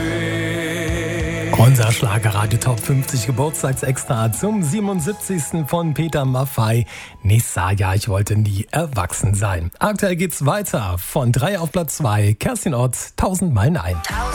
Unser Schlagerradio Top 50 Geburtstagsextra zum 77. von Peter Maffay. Nissa, ja, ich wollte nie erwachsen sein. Aktuell geht's weiter. Von 3 auf Platz 2. Kerstin Ott, 1000 Mal Nein.